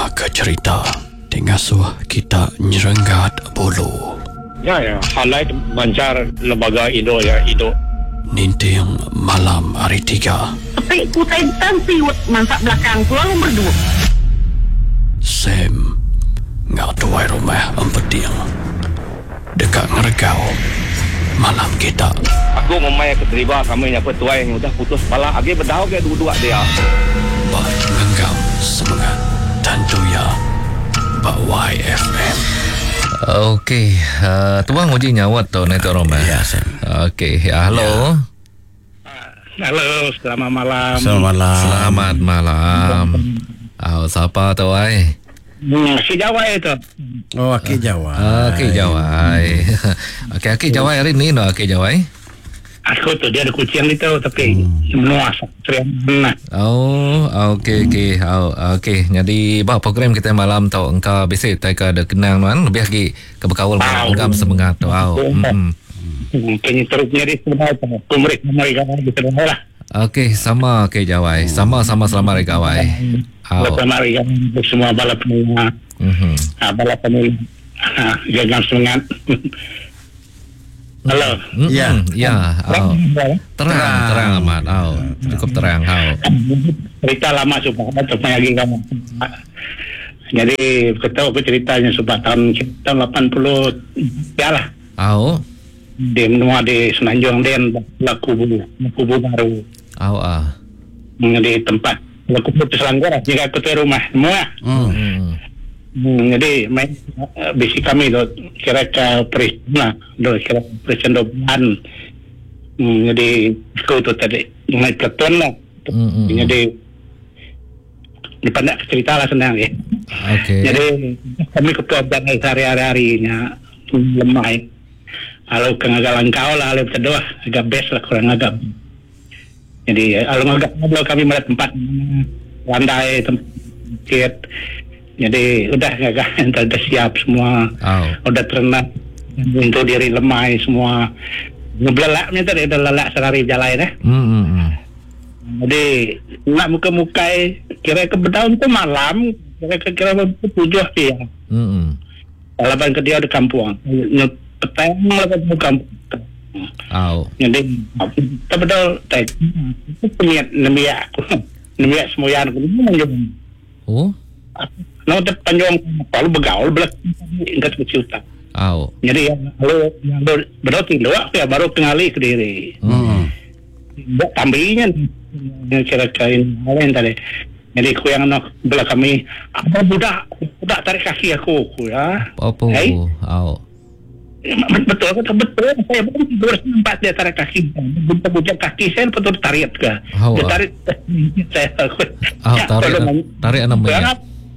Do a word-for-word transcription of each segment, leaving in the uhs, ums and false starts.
Maka cerita Tingasuh kita nyerenggat bulu. Ya ya, halai bancar lembaga Indo ya Indo. Ninting malam hari tiga. Tapi kutai tansi mansak belakang pulang berdua. Sam ngau tuai rumah empeting dekat ngeregau malam kita. Aku memang keterima kami yang petuai yang udah putus bala agi berdau ke dua-dua dia. Bak ngenggam semangat tentu ya Bak Y F M. Okey, uh, tuang uji nyawat tau neto Roma. Ya, Sam. Okey, ya, halo. Halo, selamat malam. Selamat malam. Selamat malam. Oh, siapa tu ai? Hmm, si Jawa itu. Oh, Aki Jawa. Okey, Jawa. Okey, Okey Jawa hari ni no Okey Jawa. Aku tu dia ada kucing itu tapi semua sering nah. Oh, okey okey. Oh, okey. Jadi bah program kita malam tau engkau biasa tak ada kenang man lebih lagi ke berkawal engkau semangat tu. Oh. Hmm. Mungkin terus nyari sebenarnya kumrik mereka gitu lah. Okey, sama Okey Jawa. Sama-sama selamat hari kawai. Oh. Selamat hari semua bala pendengar. Mhm. Ah, bala pendengar. Jangan semangat. Halo. Mm-mm. Ya. Ya. Oh. Terang, terang amat. Oh, cukup terang. Oh. Cerita lama supaya supaya lagi kamu. Jadi kita aku ceritanya supaya tahun tahun lapan puluh ya lah. Oh. Di menua di Semenanjung Den laku kubu kubu baru. Oh ah. Di tempat laku kubu Selangor jika aku tu rumah semua. Hmm. Hmm, jadi main uh, bisi kami tu kira ke Prisna, do kira Prisna Doban. Hmm, jadi aku tu tadi main keton lah. Hmm. Jadi dipandak cerita lah senang ya. Okey. Jadi kami ketua jangan hari-harinya lemah. Kalau kengagalan kau lah, kalau kedua agak best lah kurang agak. Jadi kalau agak kalau kami melihat tempat landai tempat. Jadi udah agak sudah siap semua. Oh. Udah ternak untuk diri lemah semua. Ngebelaknya tadi udah lelak selari jalan eh. Hmm. Hmm. Jadi nak muka-muka kira ke berdaun tu malam kira kira tujuh dia. Hmm. Laban ke dia di kampung. Petang laban di kampung. Oh. Jadi kita betul tak punya nembia aku. Nembia semua yang aku menjadi. Oh. Nah, panjang kalau begaul belak ingat bercerita. Oh. Jadi kalau yang betul tindak ya baru kenali ke diri. Hmm. Tambahnya yang kira kain lain tadi. Jadi aku yang nak belah kami apa budak budak tarik kaki aku, aku ya. Apa? Hey? Oh. Betul betul betul saya pun dua empat dia tarik kaki budak kaki saya betul tarik ke Oh, dia oh. tarik saya aku Oh, tarik tarik anak banyak.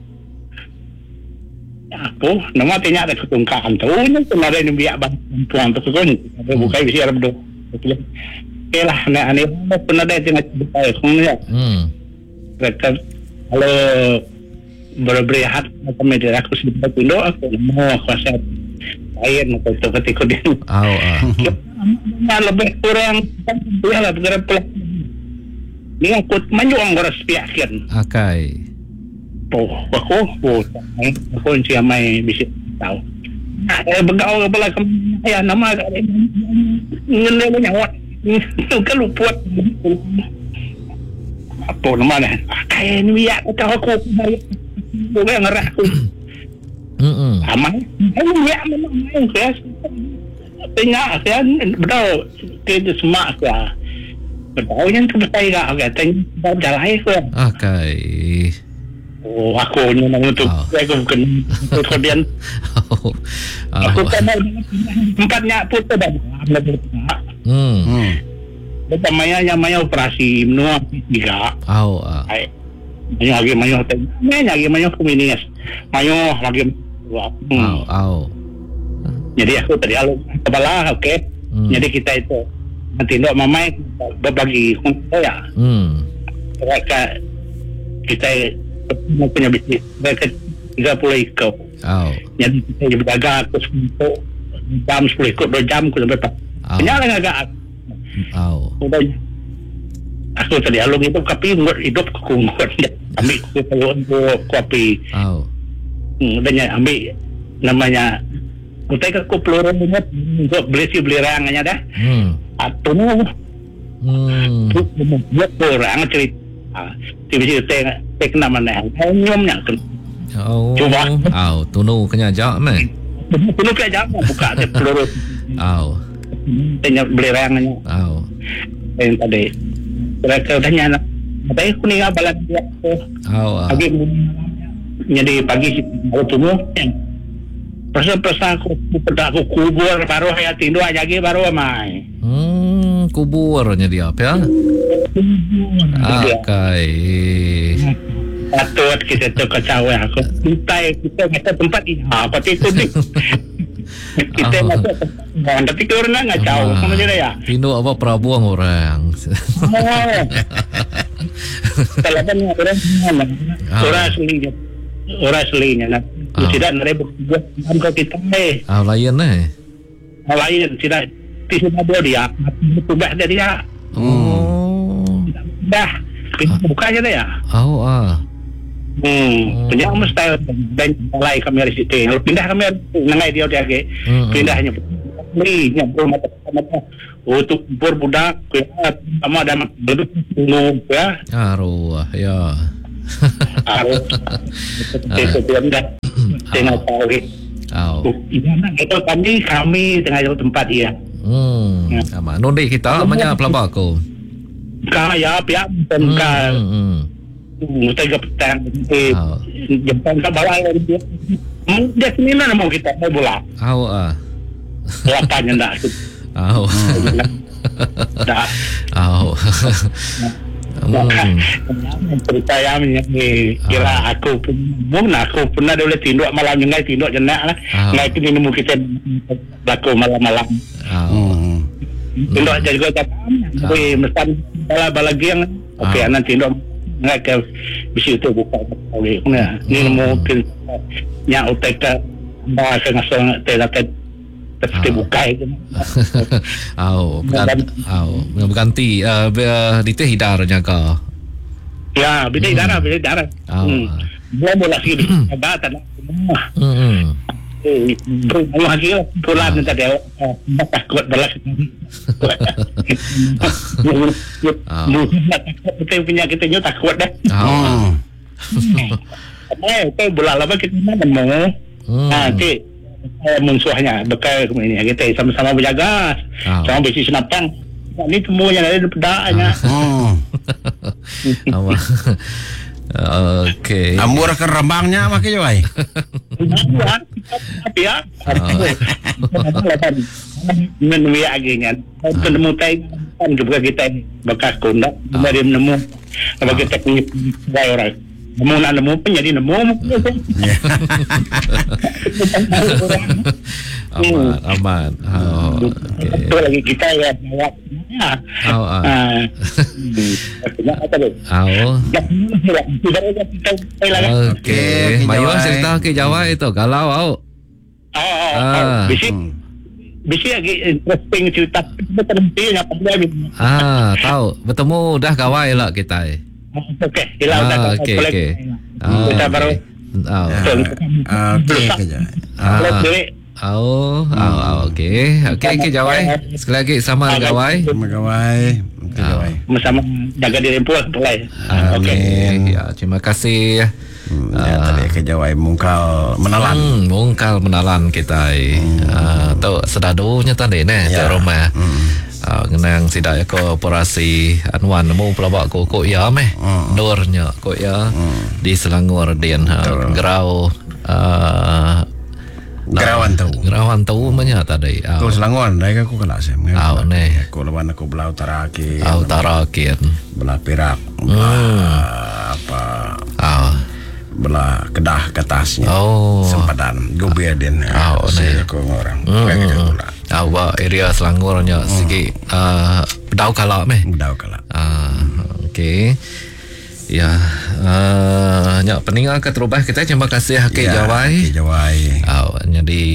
Aku nama tanya ada ketungkaan tu ni pun ada yang biak bantuan tu kan ada buka isi Arab tu okey lah ane ane pun ada yang tengah buka aku ya Hmm. mereka kalau berberihat kami dari aku sudah pindah aku mau kuasa lain untuk ketika dia Oh. Ah. lebih kurang ya lah bergerak pelan ni aku menjuang beras piakin Akai. oh aku oh aku yang mai bisa tahu eh begaul kepala ya nama ngene nyawat kan luput apa namanya kayak ni ya tahu aku bukan ngerak aku Hmm. aman ini ya memang main saya tengah saya betul kita semua saya betul yang tu saya agak tengah jalan saya Akai. oh aku ni nak untuk Oh. saya bukan kemudian Oh. aku Oh. kan tempatnya putus dah Hmm. Hmm. betul maya yang maya operasi menua tiga Oh. Ah. ai mayo lagi mayo tanya lagi mayo komunis mayo lagi hmm. Oh. Oh. Jadi aku tadi alu kepala okey Hmm. jadi kita itu nanti dok mamai berbagi ya Hmm. mereka kita punya bisnis mereka tiga puluh ikut Oh. jadi kita berjaga terus untuk jam sepuluh ikut dua jam aku sampai empat Oh. kenyal agak Oh. udah aku tadi alung itu kopi ngut hidup aku ngut ambil aku untuk kopi Oh. hmm, dan ambil namanya utai ke aku peluru ngut untuk beli si beli ranganya dah Hmm. atau Hmm. buat orang cerita tiba-tiba tengok tek nama nang nyomnya kan Oh. Cuba. Oh, tunu kena jak meh. Tunu kaya jangan buka dia peluru Oh. tanya beli ranganya Oh. yang tadi mereka udah nyana tapi aku nih ngabalan dia Oh. pagi jadi pagi aku tunggu perasa-perasa aku pedak aku kubur baru hayat tindu aja lagi baru amai Hmm, kuburnya dia apa ya? Akai. patut kita tu kacau aku mintai kita kita tempat ini apa itu ni kita Oh. masuk tempat tapi kita orang ngacau sama dia ya Tino apa perabuang orang. kalau kan orang mana Ah. orang aslinya orang aslinya nah Ah. tidak nare buat angka kita eh Ah, lain eh. lain tidak tidak ada dia sudah ada dia Oh. dah buka aja dah ya Oh ah. hmm punya mesti dan mulai kami dari situ kalau pindah kami nengai dia dia ke Hmm. pindahnya ni nyambung mata mata untuk berbudak ya sama ada lebih dulu ya Arwah ya. harus itu dia dah tengok tahu Oh. itu kami kami tengah jauh tempat ya Hmm. Sama nundi kita banyak pelabak aku. kaya pihak Hmm. tengah Hmm. mesti ke petang eh Oh. jemput ke bawah dia dia sini mana mau kita mau bola Oh ah. lapanya ndak Oh. dah Oh. Hmm. percaya ni kira aku pun mungkin aku pernah boleh tinduk malam ngai tinduk jenak lah Ah. ngai kini nemu kita laku malam-malam Oh. tinduk jadi gua kata tapi mesan bala bala giang okey Ah. anak tinduk ngai ke bisi tu buka okey nah ni nemu mungkin nya uteka ba ke ngasong tela te te buka itu Oh, berganti, oh, berganti uh, di teh hidarnya ka. ya beda darah beda darah Oh. dia bola sini ada tanah Hmm. eh berumah lagi pulang nanti dia takut balas kita punya kita nyu takut dah Oh. eh kita bola lama kita mana mau Hmm. nanti musuhnya bekal ini kita sama-sama berjaga Oh. sama besi senapang ini semuanya ada pedaknya Oh. Awak. Okey. Ambur ke rembangnya makai jawai. tapi ya menemu agennya penemu tai kan juga kita bekas kondak dari menemu bagi kita punya orang nemu nak nemu pun jadi nemu Aman, aman. Oh, okey. itu lagi kita ya bawa Oh, ah. ah punya apa tu Oh. tidak kita lagi Okey. Mayu cerita ke Jawa itu kalau au. oh oh Ah. bisi bisi lagi interesting cerita terhenti apa dia Ah, tahu. Bertemu dah kawai lah kita. eh. okey hilang dah Ah, okey okey. Ah, kita baru Oh. Okey ke jawai. Kalau Ah. duit Oh, oh, oh okey. Okey okey Jawai. Sekali lagi sama Jawai. Terima gawai. Okey jawai. sama jaga diri pun boleh. Okey. Okey. Ya, terima kasih. Hmm, ya, tadi ke jawai mungkal menelan. Hmm, mungkal menalan kita. Ah, tu sedadunya tadi ne, Ya. tu rumah. Hmm. Ah, ngenang sidak korporasi Anwan nemu pelabak ko ko ya meh. Hmm. Dornya ko ya di Selangor Dian ha, Gerau ah Gerawan tahu. Gerawan tahu banyak tadi. Tu Selangor, dah aku kena saya. Ah, ne. Aku lawan aku belau taraki. Au tarakin. Belah Perak. Belah apa? Ah. Belah Kedah ke atasnya. Oh. Sempadan Guberdin. Ah, oh, saya aku orang. Hmm. Kayak gitu pula. Awak area Selangornya segi ah bedau kalak meh. Bedau kala. Ah, okey. Ya, uh, nyak peninggal ke terubah kita terima kasih Hakik Ya, Jawai. Hakik Jawai. Oh, jadi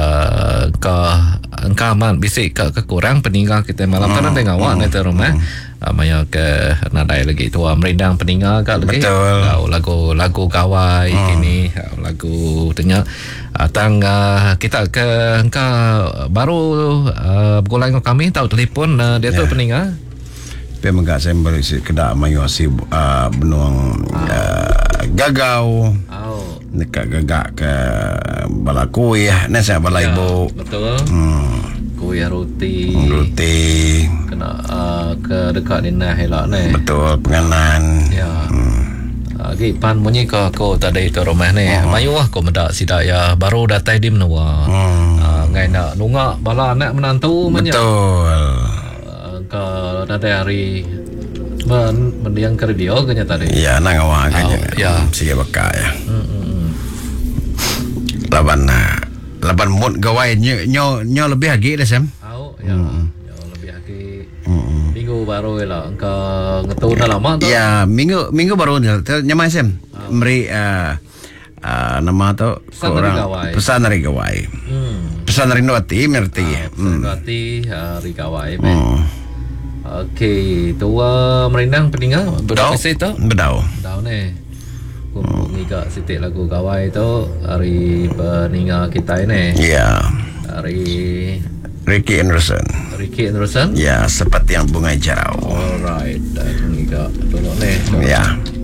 uh, ke engkau aman bisik ke kekurang peninggal kita malam kan tengah awak ni rumah. uh, maya ke nadai lagi tu uh, merindang peninga kat lagi. Betul. Uh, lagu lagu kawai hmm. kini uh, lagu tanya uh, tang uh, kita ke engka baru uh, bergolai dengan kami tahu telefon uh, dia yeah. tu peninga. Tapi megak saya berisi kedak mayu si uh, benuang uh, gagau. Oh. Dekat gagak ke bala kuih ni saya bala Ya, ibu. betul. Hmm. Kuih roti. Roti. Kena uh, ke dekat dinah elok ni. Betul, penganan. Ya. Hmm. Lagi pan bunyi ke ko tadi tu rumah ni. Oh. Mayu lah ko mendak sidak ya baru datai di menua. Hmm. Uh, ngai nak nungak bala anak menantu banyak. Betul. Uh, ke datai hari men mendiang ke radio kenya tadi. Ya, nang awak kan. Oh, ya. Sige bakal ya. Hmm, hmm, hmm. Laban uh, laban mood gawai nyo nyo, nyo lebih lagi dah Sam. Au ya. Hmm. Ya lebih lagi. Hmm. Minggu baru lah engka ngetu dah lama tu. Ya, minggu minggu baru ni nyamai Sam. Oh. Meri uh, uh, nama tu Pesan dari gawai. Pesan dari gawai. Hmm. Pesan dari Nuati merti. Ah, pesan berarti hari kawai. Hmm. Okey, tua merindang peninga Bedau. berapa tu? Bedau. Dah ni. Kumpul ni kat sitik lagu kawai tu hari peninga kita ini. Ya. Hari Ricky Anderson. Ricky Anderson. Ya, seperti yang bunga jarau. Alright, dah ni kat tolong ni. Ya.